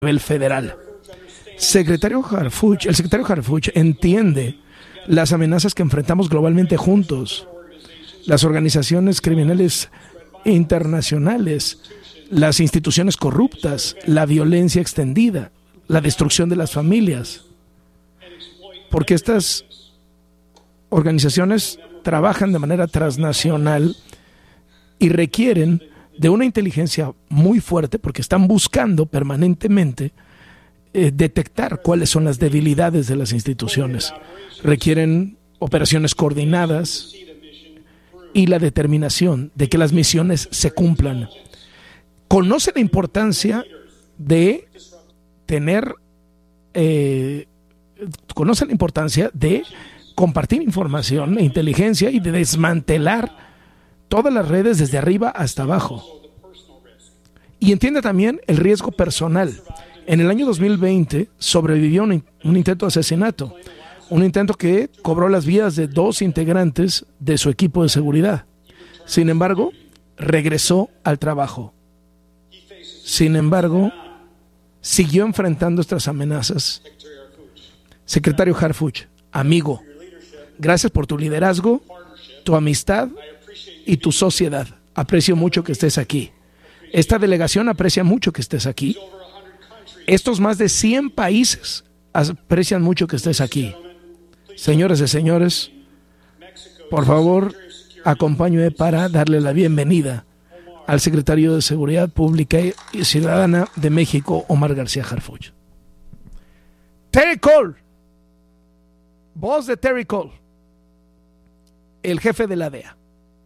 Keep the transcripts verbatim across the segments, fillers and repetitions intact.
nivel federal. Secretario Harfuch, el secretario Harfuch entiende las amenazas que enfrentamos globalmente juntos, las organizaciones criminales internacionales, las instituciones corruptas, la violencia extendida, la destrucción de las familias, porque estas organizaciones trabajan de manera transnacional y requieren de una inteligencia muy fuerte porque están buscando permanentemente eh, detectar cuáles son las debilidades de las instituciones. Requieren operaciones coordinadas y la determinación de que las misiones se cumplan. Conoce la importancia de tener, eh, conoce la importancia de compartir información e inteligencia y de desmantelar todas las redes desde arriba hasta abajo. Y entiende también el riesgo personal. En el año dos mil veinte sobrevivió un, un intento de asesinato, un intento que cobró las vidas de dos integrantes de su equipo de seguridad. Sin embargo, regresó al trabajo. Sin embargo, siguió enfrentando estas amenazas. Secretario Harfuch, amigo, gracias por tu liderazgo, tu amistad y tu sociedad. Aprecio mucho que estés aquí. Esta delegación aprecia mucho que estés aquí. Estos más de cien países aprecian mucho que estés aquí. Señoras y señores, por favor, acompáñenme para darle la bienvenida al secretario de Seguridad Pública y Ciudadana de México, Omar García Harfuch. Terry Cole, voz de Terry Cole, el jefe de la D E A.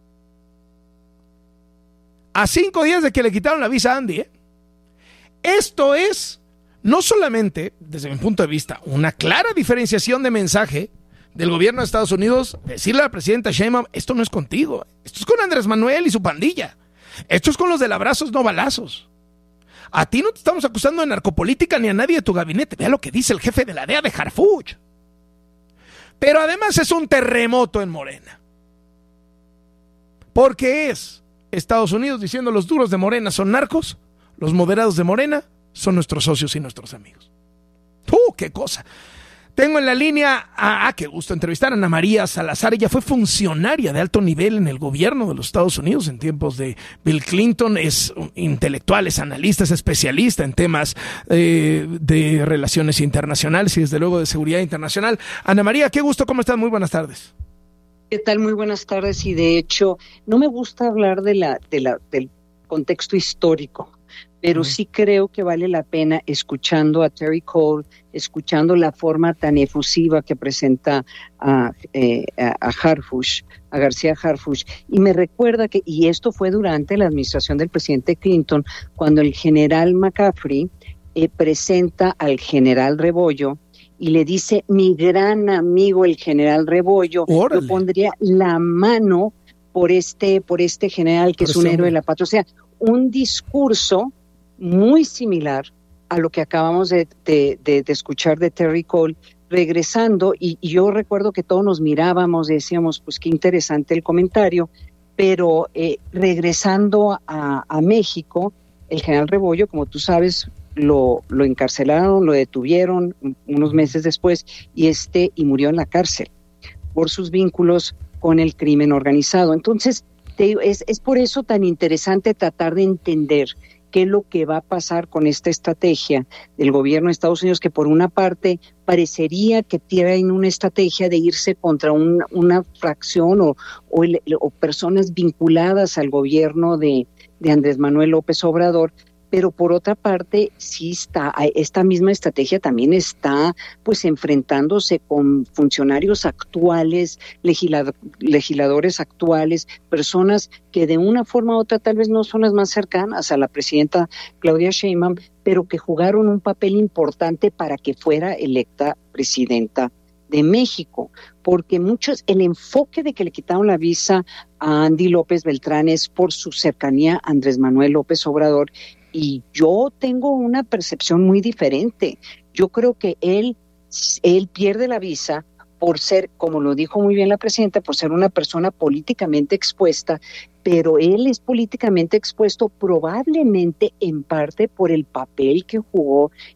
A cinco días de que le quitaron la visa a Andy, ¿eh? Esto es, no solamente, desde mi punto de vista, una clara diferenciación de mensaje del gobierno de Estados Unidos, decirle a la presidenta Sheinbaum, esto no es contigo, esto es con Andrés Manuel y su pandilla, esto es con los del abrazos no balazos. A ti no te estamos acusando de narcopolítica ni a nadie de tu gabinete. Vea lo que dice el jefe de la D E A de Harfuch. Pero además es un terremoto en Morena. Porque es Estados Unidos diciendo los duros de Morena son narcos, los moderados de Morena son nuestros socios y nuestros amigos. ¡Uh, qué cosa! Tengo en la línea, a, ah, qué gusto entrevistar a Ana María Salazar. Ella fue funcionaria de alto nivel en el gobierno de los Estados Unidos en tiempos de Bill Clinton. Es intelectual, es analista, es especialista en temas eh, de relaciones internacionales y desde luego de seguridad internacional. Ana María, qué gusto, ¿cómo estás? Muy buenas tardes. ¿Qué tal? Muy buenas tardes. Y de hecho, no me gusta hablar de la, de la, del contexto histórico, pero sí creo que vale la pena, escuchando a Terry Cole, escuchando la forma tan efusiva que presenta a, eh, a, a Harfuch, a García Harfuch, y me recuerda que, y esto fue durante la administración del presidente Clinton, cuando el general McCaffrey eh, presenta al general Rebollo y le dice, mi gran amigo el general Rebollo, ¡Órale! Yo pondría la mano por este, por este general que por es un héroe de la patria. O sea, un discurso muy similar a lo que acabamos de, de, de, de escuchar de Terry Cole, regresando, y, y yo recuerdo que todos nos mirábamos y decíamos, pues qué interesante el comentario, pero eh, regresando a, a México, el general Rebollo, como tú sabes, lo, lo encarcelaron, lo detuvieron unos meses después, y este, y murió en la cárcel por sus vínculos con el crimen organizado. Entonces, te, es, es por eso tan interesante tratar de entender qué es lo que va a pasar con esta estrategia del gobierno de Estados Unidos, que por una parte parecería que tienen una estrategia de irse contra un, una fracción o, o, el, o personas vinculadas al gobierno de, de Andrés Manuel López Obrador, pero por otra parte, sí está, esta misma estrategia también está pues enfrentándose con funcionarios actuales, legislador, legisladores actuales, personas que de una forma u otra tal vez no son las más cercanas a la presidenta Claudia Sheinbaum, pero que jugaron un papel importante para que fuera electa presidenta de México, porque muchos, el enfoque de que le quitaron la visa a Andy López Beltrán es por su cercanía a Andrés Manuel López Obrador. Y yo tengo una percepción muy diferente. Yo creo que él, él pierde la visa por ser, como lo dijo muy bien la presidenta, por ser una persona políticamente expuesta pero él es políticamente expuesto probablemente en parte por el papel que jugó